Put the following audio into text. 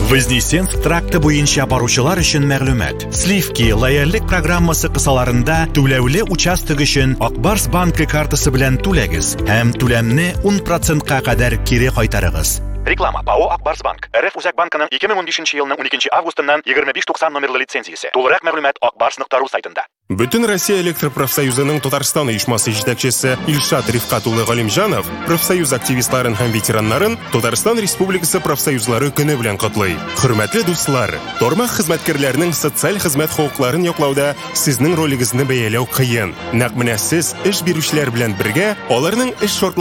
Вознесенск тракты буенча баручылар өчен мәгълүмат. Сливки лояльлек программасы кысаларында түләүле участок өчен Акбарс банкы картасы белән түләгез һәм түләмне 10%-ка кадәр кире кайтарыгыз. Реклама. ПАО Акбарс банк. РФ Үзәк банкының 2015 елның 12 августыннан 2590 номерлы лицензиясе. Тулырак мәгълүмат akbars.ru сайтында. Бүтін Россия электр профсоюзының Татарстан оешмасы җитәкчесе Илшат Рифкат улы Галимҗанов профсоюз активистларын һәм ветераннарын Татарстан Республикасы профсоюзлары көне белән котлый. Хөрмәтле дуслар, тармак хезмәткәрләренең социаль хезмәт хокукларын яклауда сезнең ролегезне бәяләү кыен. Нәкъ менә сез эш бирүчеләр белән бергә аларның эш шартлары